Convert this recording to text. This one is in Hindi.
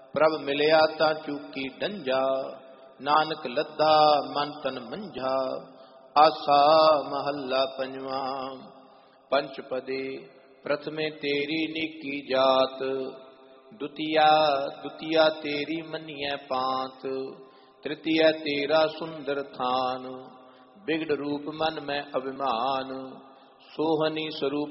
प्रभ मिलया ता चूकी डंजा, नानक लद्दा मन तन मंझा। आसा महला पंजवा। पंचपदे प्रथमे तेरी नीकी जात, द्वितीया तेरी मनिय पांत, तृतीय तेरा सुंदर थान, बिगड़ रूप मन में अभिमान, सोहनी स्वरूप